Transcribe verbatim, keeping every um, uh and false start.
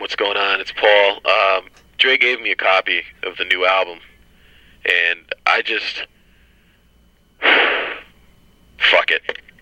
what's going on? It's Paul. Um, Dre gave me a copy of the new album, and I just... fuck it.